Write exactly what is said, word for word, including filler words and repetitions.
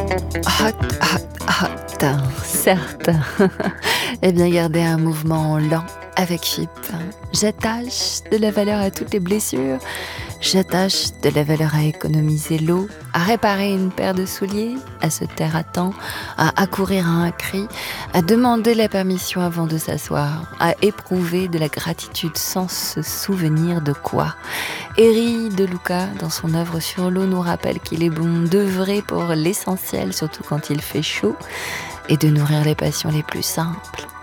Hot, hot, hot, certes. Eh bien, garder un mouvement lent avec Chip. J'attache de la valeur à toutes les blessures. J'attache de la valeur à économiser l'eau, à réparer une paire de souliers, à se taire à temps, à accourir à un cri, à demander la permission avant de s'asseoir, à éprouver de la gratitude sans se souvenir de quoi. Eri De Luca, dans son œuvre sur l'eau, nous rappelle qu'il est bon d'œuvrer pour l'essentiel, surtout quand il fait chaud, et de nourrir les passions les plus simples.